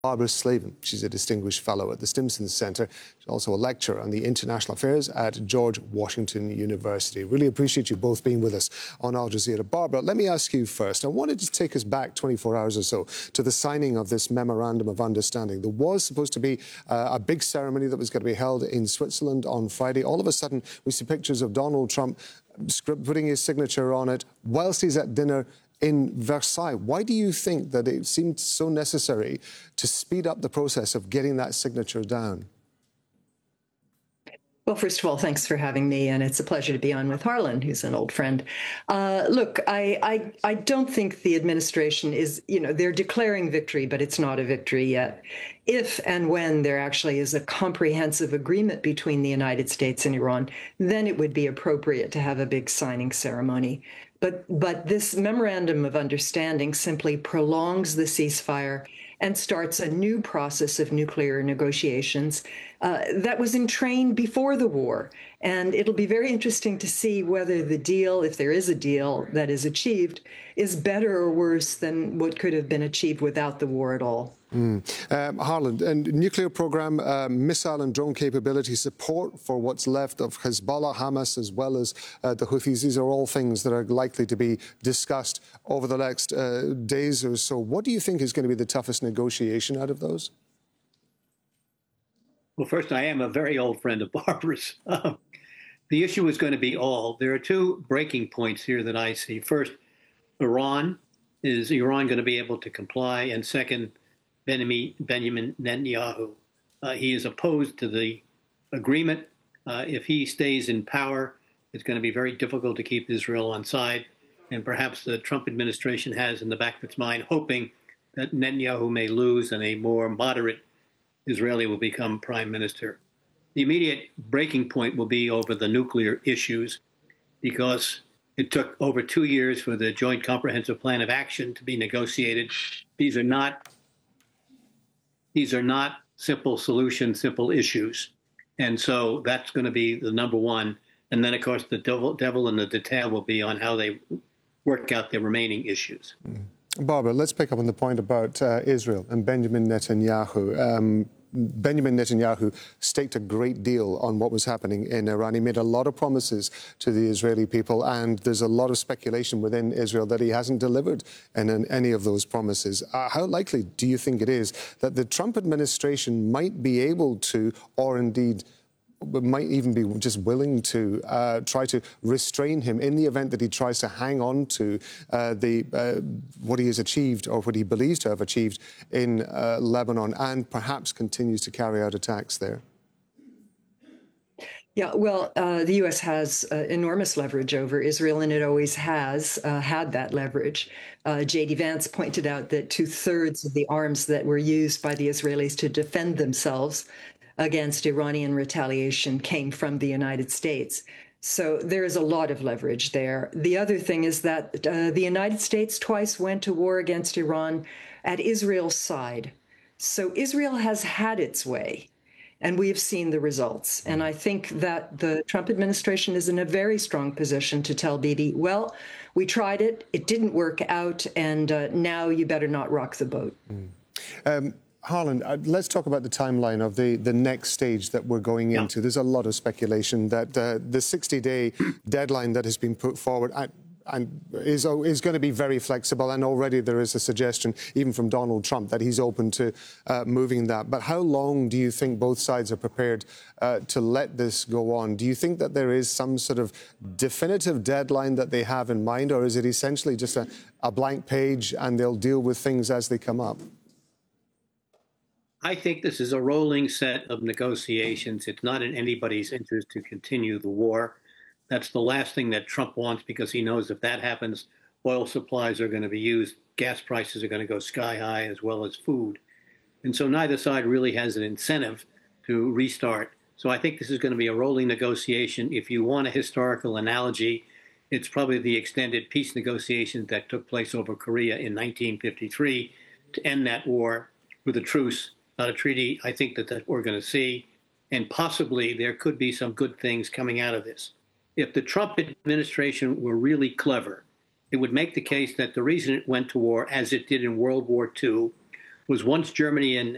Barbara Slavin. She's a distinguished fellow at the Stimson Center. She's also a lecturer on the international affairs at George Washington University. Really appreciate you both being with us on Al Jazeera. Barbara, let me ask you first. I wanted to take us back 24 hours or so to the signing of this Memorandum of Understanding. There was supposed to be a big ceremony that was going to be held in Switzerland on Friday. All of a sudden, we see pictures of Donald Trump putting his signature on it whilst he's at dinner in Versailles. Why do you think that it seemed so necessary to speed up the process of getting that signature down? Well, first of all, thanks for having me, and it's a pleasure to be on with Harlan, who's an old friend. Look, I don't think the administration is, they're declaring victory, but it's not a victory yet. If and when there actually is a comprehensive agreement between the United States and Iran, then it would be appropriate to have a big signing ceremony. But this memorandum of understanding simply prolongs the ceasefire and starts a new process of nuclear negotiations that was in train before the war. And it'll be very interesting to see whether the deal, if there is a deal that is achieved, is better or worse than what could have been achieved without the war at all. Harlan, and nuclear program, missile and drone capability, support for what's left of Hezbollah, Hamas, as well as the Houthis. These are all things that are likely to be discussed over the next days or so. What do you think is going to be the toughest negotiation out of those? Well, first, I am a very old friend of Barbara's. The issue is going to be all. There are two breaking points here that I see. First, Iran. Is Iran going to be able to comply? And second, Benjamin Netanyahu. He is opposed to the agreement. If he stays in power, it's going to be very difficult to keep Israel on side. And perhaps the Trump administration has in the back of its mind, hoping that Netanyahu may lose and a more moderate Israeli will become prime minister. The immediate breaking point will be over the nuclear issues, because it took over 2 years for the Joint Comprehensive Plan of Action to be negotiated. These are not simple solutions, simple issues. And so that's going to be the number one. And then, of course, the devil in the detail will be on how they work out the remaining issues. Barbara, let's pick up on the point about Israel and Benjamin Netanyahu. Benjamin Netanyahu staked a great deal on what was happening in Iran. He made a lot of promises to the Israeli people, and there's a lot of speculation within Israel that he hasn't delivered in any of those promises. How likely do you think it is that the Trump administration might be able to, or indeed might even be just willing to try to restrain him in the event that he tries to hang on to what he has achieved or what he believes to have achieved in Lebanon, and perhaps continues to carry out attacks there? Yeah, well, the U.S. has enormous leverage over Israel, and it always has had that leverage. J.D. Vance pointed out that 2/3 of the arms that were used by the Israelis to defend themselves against Iranian retaliation came from the United States. So there is a lot of leverage there. The other thing is that the United States twice went to war against Iran at Israel's side. So Israel has had its way, and we have seen the results. And I think that the Trump administration is in a very strong position to tell Bibi, well, we tried it, it didn't work out, and now you better not rock the boat. Harlan, let's talk about the timeline of the next stage that we're going into. There's a lot of speculation that the 60-day deadline that has been put forward and is going to be very flexible, and already there is a suggestion, even from Donald Trump, that he's open to moving that. But how long do you think both sides are prepared to let this go on? Do you think that there is some sort of definitive deadline that they have in mind, or is it essentially just a blank page and they'll deal with things as they come up? I think this is a rolling set of negotiations. It's not in anybody's interest to continue the war. That's the last thing that Trump wants, because he knows if that happens, oil supplies are going to be used, gas prices are going to go sky high, as well as food. And so neither side really has an incentive to restart. So I think this is going to be a rolling negotiation. If you want a historical analogy, it's probably the extended peace negotiations that took place over Korea in 1953 to end that war with a truce. Not a treaty, I think that we're going to see, and possibly there could be some good things coming out of this. If the Trump administration were really clever, it would make the case that the reason it went to war, as it did in World War II, was once Germany and